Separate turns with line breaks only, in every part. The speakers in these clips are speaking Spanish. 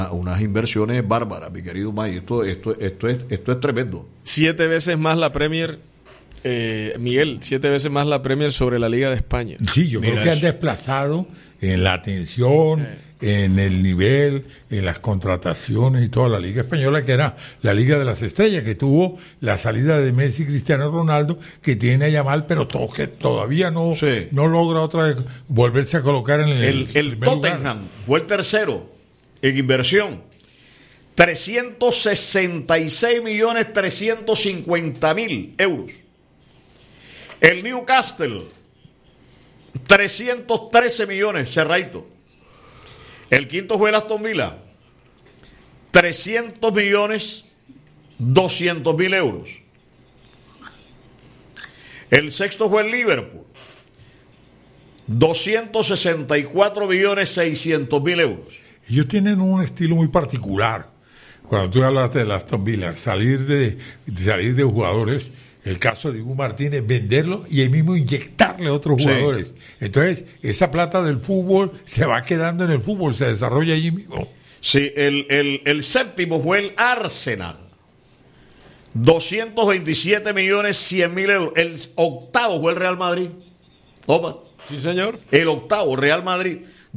unas inversiones bárbaras, mi querido May. Esto es tremendo.
7 veces más la Premier, Miguel, 7 veces más la Premier sobre la Liga de España.
Sí, yo creo que han desplazado en la atención, en el nivel, en las contrataciones y toda la Liga Española, que era la Liga de las Estrellas, que tuvo la salida de Messi y Cristiano Ronaldo, que tiene a Yamal, pero que todavía no logra otra vez volverse a colocar en el
Tottenham
lugar.
fue el tercero en inversión. 366.350.000 euros. El Newcastle, 313 millones, cerradito. El quinto fue el Aston Villa, 300.200.000 euros. El sexto fue el Liverpool, 264.600.000 euros.
Ellos tienen un estilo muy particular. Cuando tú hablas de las Aston Villa, salir de jugadores, el caso de Dibu Martínez, venderlo y ahí mismo inyectarle a otros jugadores. Entonces, esa plata del fútbol se va quedando en el fútbol, se desarrolla allí mismo.
Sí, el séptimo fue el Arsenal, 227.100.000 euros. El octavo fue el Real Madrid. Toma.
Sí, señor.
El octavo, Real Madrid,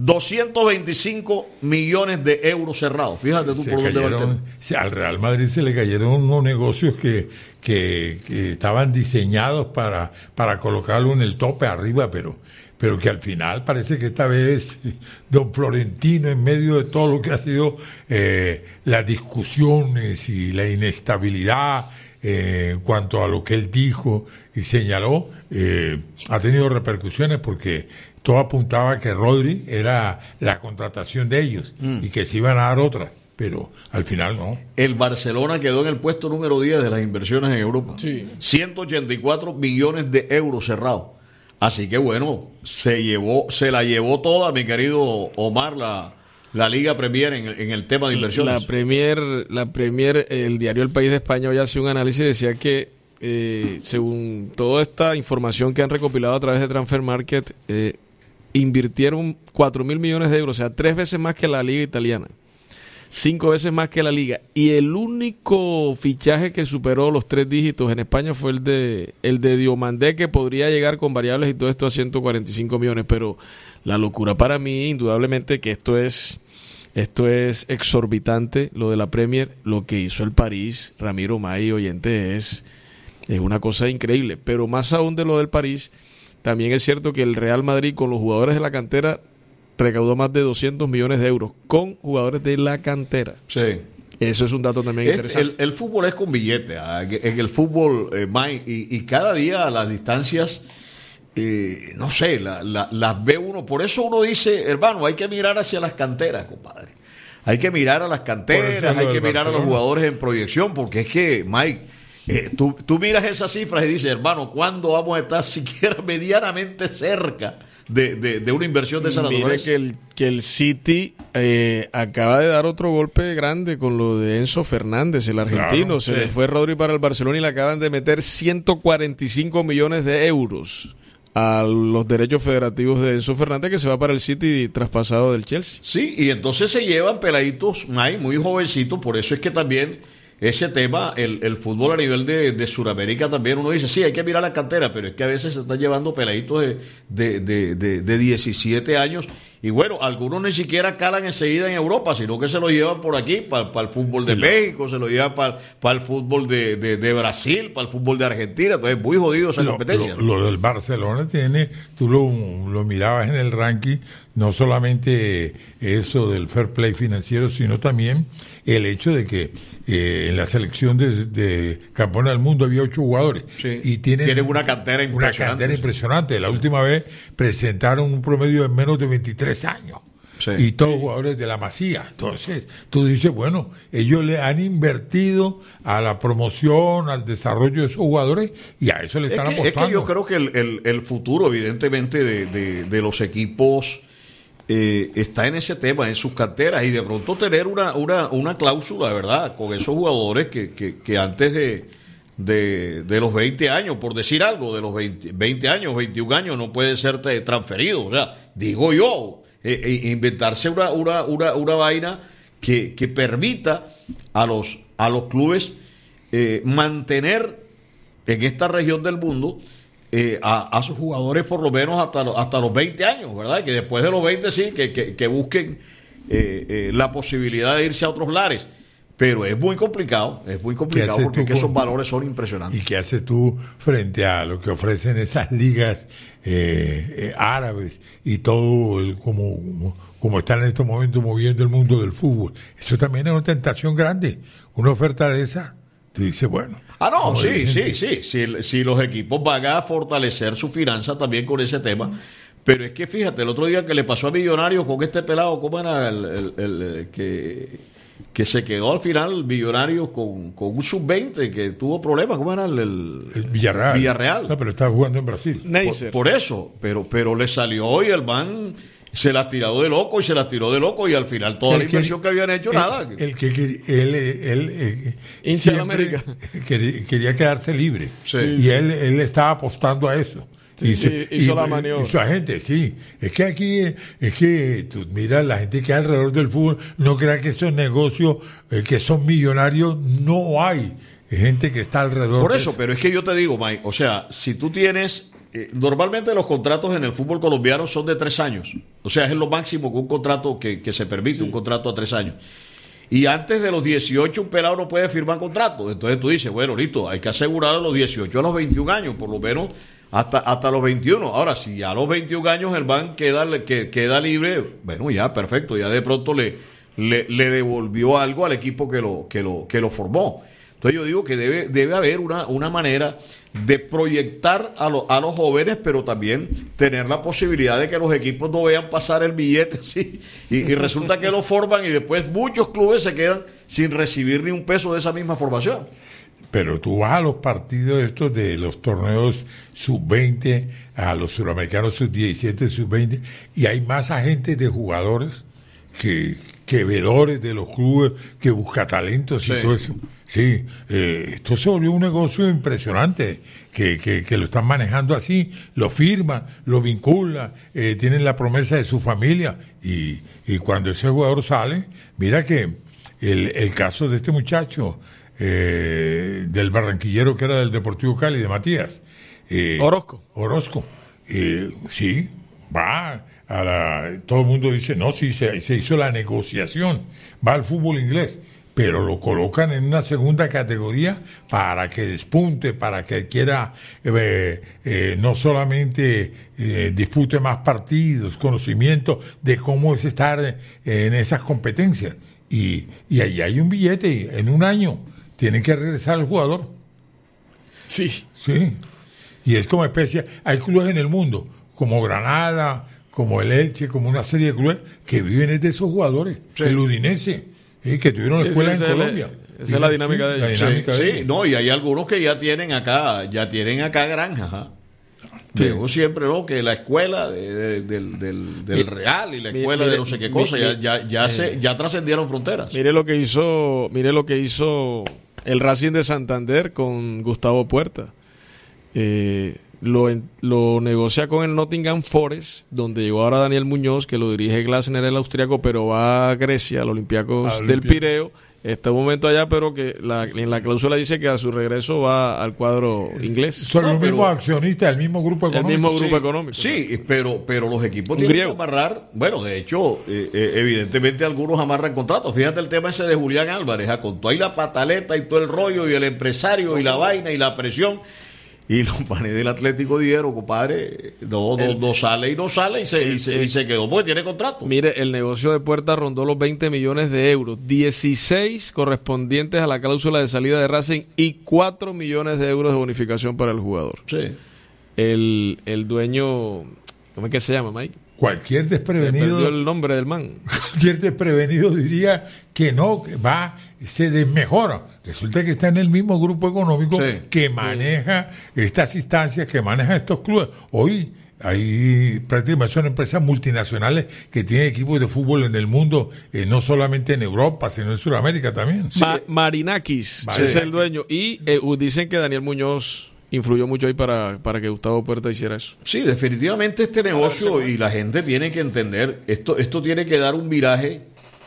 225 millones de euros cerrados. Fíjate tú por dónde va el tema.
Al Real Madrid se le cayeron unos negocios que estaban diseñados para colocarlo en el tope arriba, pero que al final parece que esta vez don Florentino, en medio de todo lo que ha sido las discusiones y la inestabilidad en cuanto a lo que él dijo y señaló, ha tenido repercusiones porque todo apuntaba a que Rodri era la contratación de ellos y que se iban a dar otra, pero al final no.
El Barcelona quedó en el puesto número 10 de las inversiones en Europa.
Sí.
184 millones de euros cerrados. Así que bueno, se la llevó toda, mi querido Omar, la Liga Premier en el tema de inversiones.
La Premier, el diario El País de España hoy hacía un análisis y decía que según toda esta información que han recopilado a través de Transfer Market, invirtieron 4.000 millones de euros, o sea, 3 veces más que la Liga italiana, 5 veces más que la Liga, y el único fichaje que superó los 3 dígitos en España fue el de Diomandé, que podría llegar con variables y todo esto a 145 millones, pero la locura para mí, indudablemente, que esto es exorbitante, lo de la Premier, lo que hizo el París, Ramiro May, oyente, es una cosa increíble, pero más aún de lo del París, también es cierto que el Real Madrid con los jugadores de la cantera recaudó más de 200 millones de euros con jugadores de la cantera.
Sí.
Eso es un dato también interesante.
El fútbol es con billete. En el fútbol, y cada día las distancias, no sé, las ve uno. Por eso uno dice, hermano, hay que mirar hacia las canteras, compadre. Hay que mirar a las canteras, hay que mirar a los jugadores en proyección, porque es que, Mike, tú miras esas cifras y dices, hermano, ¿cuándo vamos a estar siquiera medianamente cerca de una inversión de esa naturaleza?
Mire que el City acaba de dar otro golpe grande con lo de Enzo Fernández, el argentino. Claro, se le fue Rodri para el Barcelona y le acaban de meter 145 millones de euros a los derechos federativos de Enzo Fernández, que se va para el City traspasado del Chelsea.
Sí, y entonces se llevan peladitos, muy jovencitos, por eso es que también ese tema, el fútbol a nivel de Sudamérica también, uno dice, sí, hay que mirar la cantera, pero es que a veces se están llevando peladitos de 17 años, y bueno, algunos ni siquiera calan enseguida en Europa, sino que se lo llevan por aquí, para el fútbol de México, se lo llevan para el fútbol de Brasil, para el fútbol de Argentina, entonces muy jodido esa competencia.
Lo del Barcelona tiene, tú lo mirabas en el ranking, no solamente eso del fair play financiero, sino también el hecho de que en la selección de campeona del mundo había 8 jugadores.
Sí.
Y tienen
una cantera
impresionante. La última vez presentaron un promedio de menos de 23 años. Sí. Y todos jugadores de la Masía. Entonces, tú dices, bueno, ellos le han invertido a la promoción, al desarrollo de esos jugadores, y a eso le están apostando.
Es que yo creo que el futuro, evidentemente, de los equipos está en ese tema, en sus canteras, y de pronto tener una cláusula, ¿verdad?, con esos jugadores que antes de los 20 años, por decir algo, de los 20 años, 21 años, no puede ser transferido. O sea, digo yo, inventarse una vaina que permita a los clubes mantener en esta región del mundo a sus jugadores por lo menos hasta los 20 años, ¿verdad? Que después de los 20 sí, que busquen la posibilidad de irse a otros lares. Pero es muy complicado porque es que esos valores son impresionantes.
¿Y qué haces tú frente a lo que ofrecen esas ligas árabes y todo como están en estos momentos moviendo el mundo del fútbol? Eso también es una tentación grande. Una oferta de esa, te dice, bueno.
No, sí. Si los equipos van a fortalecer su finanza también con ese tema. Pero es que fíjate, el otro día que le pasó a Millonarios con este pelado, ¿cómo era el que se quedó al final Millonarios con un sub-20 que tuvo problemas? ¿Cómo era el Villarreal?
No, pero estaba jugando en Brasil.
Por eso, pero le salió y el man se las tiró de loco y al final toda la inversión que habían hecho, nada.
hincha de América
quería quedarse libre.
Sí.
Y él estaba apostando a eso.
Hizo la maniobra.
Y su agente, sí. Es que aquí, tú miras, la gente que hay alrededor del fútbol, no crea que esos negocios que son millonarios, no hay gente que está alrededor.
Por eso, pero es que yo te digo, Mike, o sea, si tú tienes, normalmente los contratos en el fútbol colombiano son de 3 años. O sea, es lo máximo que un contrato que se permite, un contrato a 3 años. Y antes de los 18 un pelado no puede firmar contrato. Entonces tú dices, bueno, listo, hay que asegurar a los 18 a los 21 años, por lo menos hasta los 21. Ahora, si ya a los 21 años el BAN queda libre, bueno, ya, perfecto, ya de pronto le devolvió algo al equipo que lo formó. Entonces yo digo que debe haber una manera de proyectar a los jóvenes, pero también tener la posibilidad de que los equipos no vean pasar el billete así, y resulta que lo forman y después muchos clubes se quedan sin recibir ni un peso de esa misma formación.
Pero tú vas a los partidos estos de los torneos sub-20, a los suramericanos sub-17, sub-20, y hay más agentes de jugadores que veedores de los clubes, que buscatalentos y todo eso. Sí, esto se volvió un negocio impresionante, que lo están manejando así, lo firman, lo vinculan, tienen la promesa de su familia, y cuando ese jugador sale, mira que el caso de este muchacho, del barranquillero que era del Deportivo Cali, de Matías. Orozco. Sí, va todo el mundo dice, no, sí, se hizo la negociación, va al fútbol inglés, pero lo colocan en una segunda categoría para que despunte, para que quiera no solamente dispute más partidos, conocimiento de cómo es estar en esas competencias. Y ahí hay un billete, en un año tienen que regresar al jugador.
Sí.
Y es como especie, hay clubes en el mundo, como Granada, como el Elche, como una serie de clubes que viven de esos jugadores. Sí. El Udinese, que tuvieron escuelas en Colombia.
Esa es la dinámica de ellos.
Sí, no, y hay algunos que ya tienen acá granjas. ¿Ah? Sí. Yo siempre que la escuela del Real y la escuela de no sé qué cosa ya trascendieron fronteras.
Mire lo que hizo el Racing de Santander con Gustavo Puerta. Lo negocia con el Nottingham Forest, donde llegó ahora Daniel Muñoz, que lo dirige Glasner, el austriaco, pero va a Grecia, al Olympiacos del Pireo. Está un momento allá, pero que en la cláusula dice que a su regreso va al cuadro inglés.
Son los mismos accionistas, el mismo grupo económico.
El mismo grupo económico.
Sí, pero los equipos tienen que amarrar. Bueno, de hecho, evidentemente algunos amarran contratos. Fíjate el tema ese de Julián Álvarez, con toda ahí la pataleta y todo el rollo, y el empresario, y la vaina, y la presión. Y los panes del Atlético dijeron, compadre, no sale y se quedó porque tiene contrato.
Mire, el negocio de Puerta rondó los 20 millones de euros, 16 correspondientes a la cláusula de salida de Racing y 4 millones de euros de bonificación para el jugador.
Sí.
El dueño, ¿cómo es que se llama, Mike?
Cualquier desprevenido.
Se perdió el nombre del man.
Cualquier desprevenido diría que no, que se desmejora. Resulta que está en el mismo grupo económico que maneja estas instancias, que maneja estos clubes. Hoy hay prácticamente son empresas multinacionales que tienen equipos de fútbol en el mundo, no solamente en Europa, sino en Sudamérica también.
Marinakis es el dueño. Y dicen que Daniel Muñoz influyó mucho ahí para que Gustavo Puerta hiciera eso.
Sí, definitivamente este negocio, y la gente tiene que entender, esto tiene que dar un viraje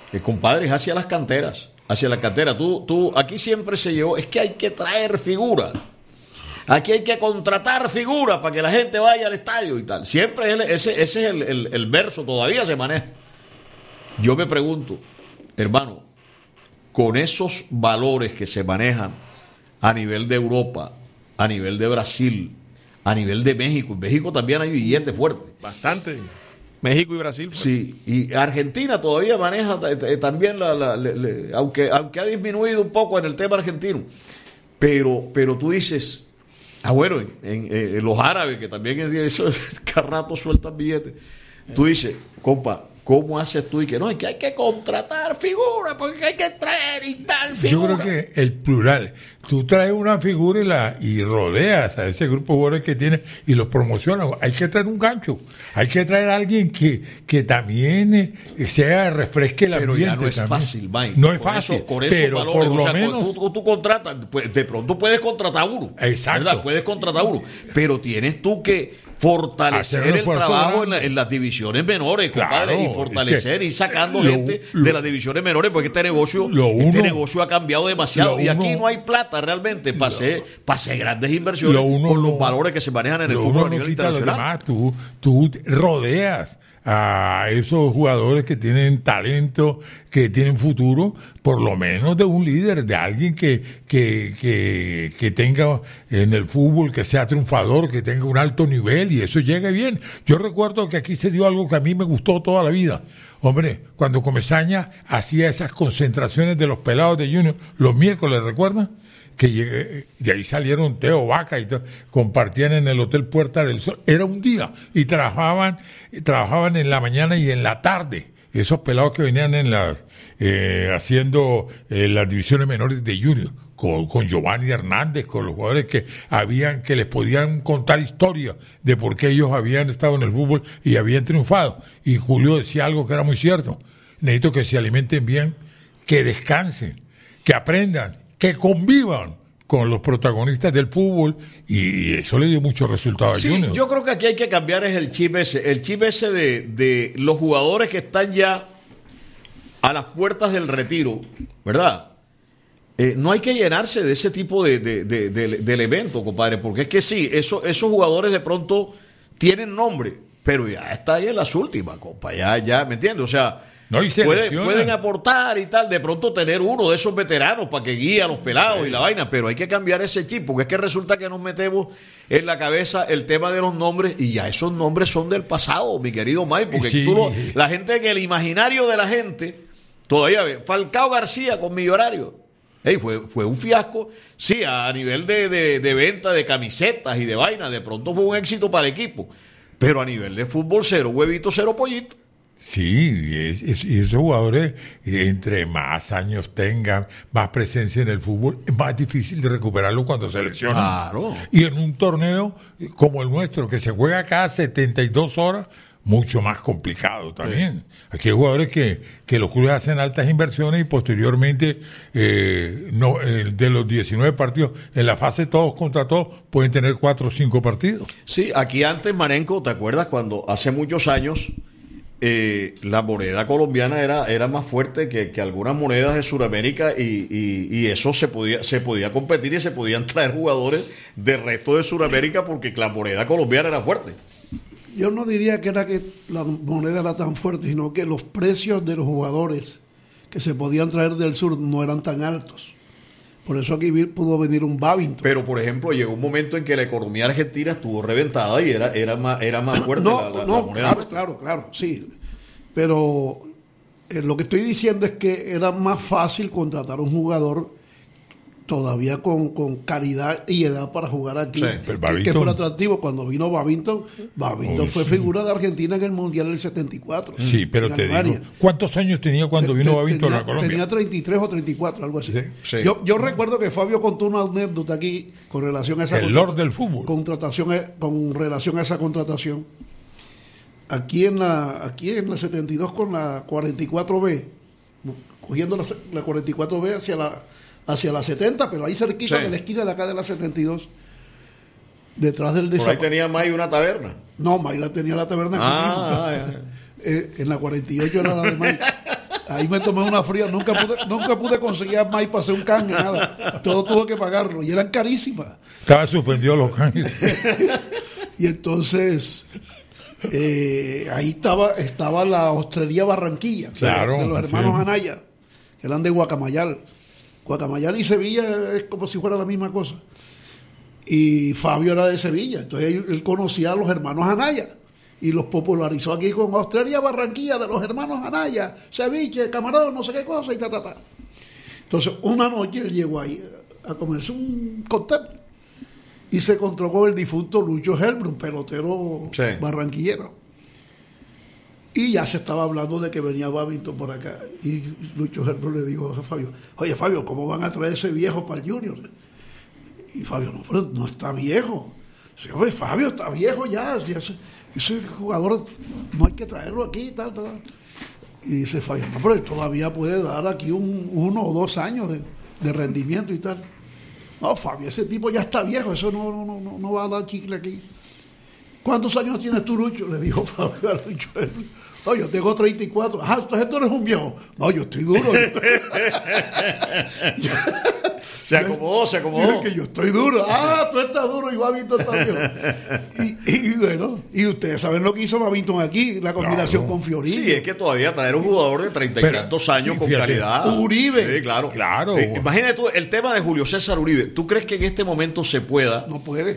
compadre, es hacia las canteras. Hacia la cantera. Aquí siempre se llevó, es que hay que traer figuras. Aquí hay que contratar figuras para que la gente vaya al estadio y tal. Siempre ese es el verso, todavía se maneja. Yo me pregunto, hermano, con esos valores que se manejan a nivel de Europa, a nivel de Brasil, a nivel de México, en México también hay billetes fuertes.
Bastante. México y Brasil.
Sí, y Argentina todavía maneja también, aunque ha disminuido un poco en el tema argentino. Pero tú dices, bueno, en los árabes, que también eso, cada rato sueltan billetes. Tú dices, compa, ¿cómo haces tú? Y que no, es que hay que contratar figuras, porque hay que traer y tal figura.
Yo creo que el plural, tú traes una figura y rodeas a ese grupo de jugadores que tienes y los promocionas. Hay que traer un gancho, hay que traer a alguien que también refresque el ambiente.
Pero ya no es
también.
Fácil, Mike.
No es fácil,
pero
valores, por lo menos
tú contratas, pues, de pronto puedes contratar uno.
Exacto.
¿Verdad? Puedes contratar uno, pero tienes tú que fortalecer el trabajo en las divisiones menores,
claro,
compadre, y fortalecer y sacando gente de las divisiones menores, porque este negocio ha cambiado demasiado y aquí no hay plata realmente para hacer grandes inversiones con los valores que se manejan en el fútbol a nivel internacional.
Tú rodeas a esos jugadores que tienen talento, que tienen futuro, por lo menos de un líder, de alguien que tenga en el fútbol, que sea triunfador, que tenga un alto nivel, y eso llegue bien. Yo recuerdo que aquí se dio algo que a mí me gustó toda la vida. Hombre, cuando Comesaña hacía esas concentraciones de los pelados de Junior los miércoles, ¿recuerdan? Que de ahí salieron Teo Vaca y compartían en el Hotel Puerta del Sol. Era un día y trabajaban en la mañana y en la tarde. Esos pelados que venían haciendo las divisiones menores de Junior, con Giovanni Hernández, con los jugadores que les podían contar historias de por qué ellos habían estado en el fútbol y habían triunfado. Y Julio decía algo que era muy cierto: necesito que se alimenten bien, que descansen, que aprendan, que convivan con los protagonistas del fútbol, y eso le dio muchos resultados a Junior.
Yo creo que aquí hay que cambiar el chip ese de los jugadores que están ya a las puertas del retiro, ¿verdad? No hay que llenarse de ese tipo del evento, compadre, porque es que sí, esos jugadores de pronto tienen nombre, pero ya está ahí en las últimas, compa, ya, ¿me entiendes? O sea,
no, y
pueden aportar y tal, de pronto tener uno de esos veteranos para que guíe a los pelados y la vaina, pero hay que cambiar ese chip, porque es que resulta que nos metemos en la cabeza el tema de los nombres, y ya esos nombres son del pasado, mi querido Mike, porque
sí.
La gente en el imaginario de la gente todavía ve Falcao García con Millonarios. Fue un fiasco, sí, a nivel de venta de camisetas y de vaina, de pronto fue un éxito para el equipo, pero a nivel de fútbol, cero huevito, cero pollito.
Sí, y esos jugadores, entre más años tengan, más presencia en el fútbol, es más difícil de recuperarlo cuando se lesionan.
Claro.
Y en un torneo como el nuestro, que se juega cada 72 horas, mucho más complicado también. Sí. Aquí hay jugadores que los clubes hacen altas inversiones y posteriormente, de los 19 partidos, en la fase todos contra todos, pueden tener 4 o 5 partidos.
Sí, aquí antes, Marenco, ¿te acuerdas cuando hace muchos años la moneda colombiana era más fuerte que algunas monedas de Sudamérica, y eso se podía competir y se podían traer jugadores del resto de Sudamérica porque la moneda colombiana era fuerte?
Yo no diría que la moneda era tan fuerte, sino que los precios de los jugadores que se podían traer del sur no eran tan altos. Por eso aquí pudo venir un Babington.
Pero, por ejemplo, llegó un momento en que la economía argentina estuvo reventada y era más fuerte la moneda.
Claro, sí. Pero lo que estoy diciendo es que era más fácil contratar un jugador todavía con calidad y edad para jugar aquí,
sí,
que fuera atractivo. Cuando vino Babington fue figura de Argentina en el Mundial del 74.
Sí, pero te digo, ¿cuántos años tenía cuando vino Babington a Colombia?
Tenía 33 o 34, algo así.
Sí.
Yo recuerdo que Fabio contó una anécdota aquí con relación a esa
el Lord del fútbol.
Con relación a esa contratación. Aquí en la 72 con la 44B, cogiendo la 44B hacia la 70, pero ahí cerquita de la esquina de acá de la 72, detrás del
Por ahí tenía May una taberna.
No, May tenía la taberna. En la 48 era la de May. Ahí me tomé una fría, nunca pude conseguir más para hacer un canje, nada. Todo tuve que pagarlo y eran carísimas.
Estaba suspendido los canjes.
Y entonces ahí estaba la Hostrería Barranquilla,
claro,
de los hermanos
sí.
Anaya, que eran de Guacamayal. Guacamayal y Sevilla es como si fuera la misma cosa. Y Fabio era de Sevilla, entonces él conocía a los hermanos Anaya y los popularizó aquí con Hostrería Barranquilla de los hermanos Anaya, ceviche, camarón, no sé qué cosa y ta. Entonces una noche él llegó ahí a comerse un cóctel y se encontró con el difunto Lucho Helbro, un pelotero barranquillero. Y ya se estaba hablando de que venía Babington por acá. Y Lucho Helbro le dijo a Fabio, oye Fabio, ¿cómo van a traer ese viejo para el Junior? Y Fabio, no, pero no está viejo. Dice, oye, Fabio está viejo ya ese jugador no hay que traerlo aquí, tal. Y dice Fabio, no, pero él todavía puede dar aquí 1 o 2 años de rendimiento y tal. No, Fabio, ese tipo ya está viejo, eso no va a dar chicle aquí. ¿Cuántos años tienes tú, Lucho? Le dijo Fabio a Lucho. No, yo tengo 34. Entonces tú eres un viejo. No, yo estoy duro.
Se acomodó.
Mira que yo estoy duro. Tú estás duro y Babington está viejo. Y bueno, y ustedes saben lo que hizo Babington aquí, la combinación con Fiorillo.
Sí, es que todavía traer un jugador de 30 y tantos años con calidad.
Uribe.
Sí, claro.
Imagínate
tú el tema de Julio César Uribe. ¿Tú crees que en este momento se pueda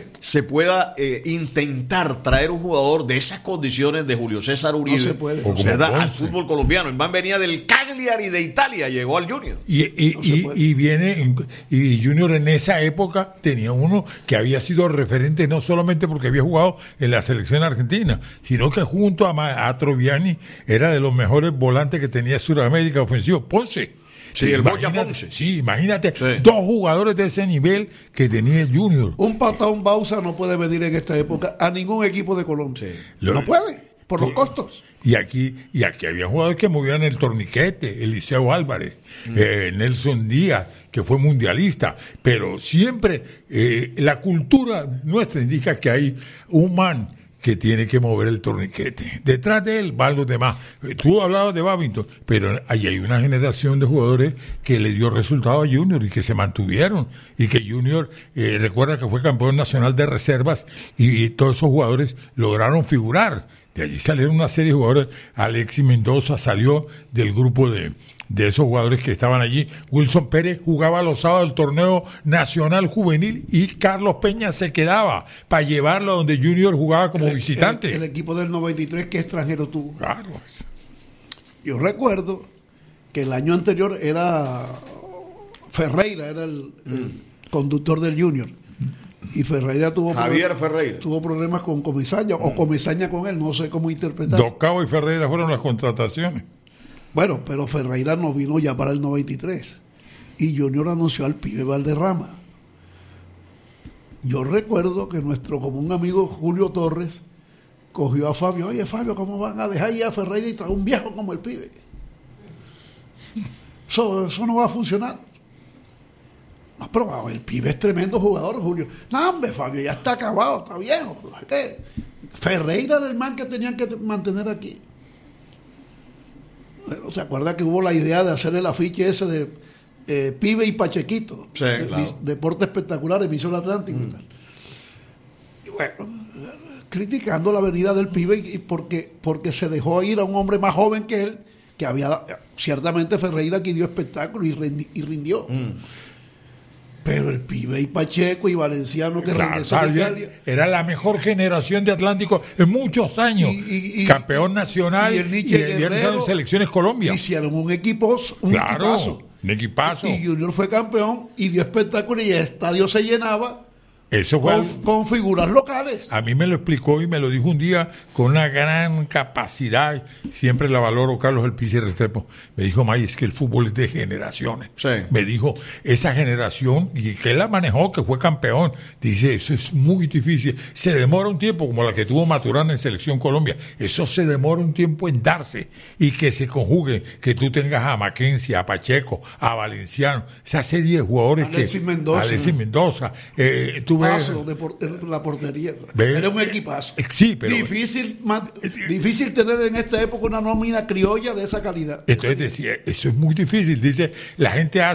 intentar traer un jugador de esas condiciones de Julio César Uribe?
No se puede.
¿Verdad? Al fútbol colombiano. El man venía del Cagliari de Italia, llegó al Junior.
Y viene, y Junior en esa época tenía uno que había sido referente no solamente porque había jugado en la selección argentina, sino que junto a Troviani era de los mejores volantes que tenía Sudamérica ofensivo, Ponce.
Sí, el Boya Ponce.
Sí, imagínate, 2 jugadores de ese nivel que tenía el Junior.
Un Patón Bausa no puede venir en esta época a ningún equipo de Colombia.
Sí.
No puede, por los costos.
Y aquí había jugadores que movían el torniquete, Eliseo Álvarez, Nelson Díaz, que fue mundialista, pero siempre la cultura nuestra indica que hay un man que tiene que mover el torniquete. Detrás de él van los demás. Tú hablabas de Babington, pero ahí hay una generación de jugadores que le dio resultado a Junior y que se mantuvieron. Y que Junior, recuerda que fue campeón nacional de reservas y todos esos jugadores lograron figurar. De allí salieron una serie de jugadores. Alexis Mendoza salió del grupo de esos jugadores que estaban allí. Wilson Pérez jugaba los sábados del torneo nacional juvenil y Carlos Peña se quedaba para llevarlo donde Junior jugaba como visitante.
El equipo del 93, ¿qué extranjero tuvo?
Claro.
Yo recuerdo que el año anterior era Ferreira, era el conductor del Junior. Y Ferreira tuvo problemas con Comesaña, o Comesaña con él, no sé cómo interpretar.
Docabo y Ferreira fueron las contrataciones.
Bueno, pero Ferreira no vino ya para el 93. Y Junior anunció al pibe Valderrama. Yo recuerdo que nuestro común amigo Julio Torres cogió a Fabio. Oye, Fabio, ¿cómo van a dejar ya a Ferreira y traer un viejo como el pibe? Eso no va a funcionar. No, pero el pibe es tremendo jugador, Julio. No, hombre, Fabio, ya está acabado, está viejo. Ferreira era el man que tenían que mantener aquí. Bueno, ¿se acuerda que hubo la idea de hacer el afiche ese de Pibe y Pachequito?
Sí, claro.
Deporte espectacular, emisor Atlántico y tal. Y bueno, criticando la venida del pibe y porque se dejó ir a un hombre más joven que él, que había, ciertamente Ferreira aquí dio espectáculo y rindió. Pero el pibe y Pacheco y Valenciano que regresó de Italia.
Era la mejor generación de Atlántico en muchos años. Campeón nacional y en selecciones Colombia.
Hicieron un equipazo.
Un equipazo.
Y Junior fue campeón y dio espectáculo y el estadio se llenaba.
Eso fue
con figuras locales.
A mí me lo explicó y me lo dijo un día con una gran capacidad, siempre la valoro, Carlos El Pici Restrepo. Me dijo, May, es que el fútbol es de generaciones.
Sí.
Me dijo, esa generación, y que él la manejó, que fue campeón, dice, eso es muy difícil. Se demora un tiempo, como la que tuvo Maturana en Selección Colombia. Eso se demora un tiempo en darse y que se conjugue, que tú tengas a Mackenzie, a Pacheco, a Valenciano, esa serie de jugadores
Alexis Mendoza.
Alexis Mendoza. Tú
equipazo de la portería. Era un equipazo.
Sí, pero
Difícil tener en esta época una nómina criolla de esa calidad.
Entonces decía, eso es muy difícil. Dice, la gente hace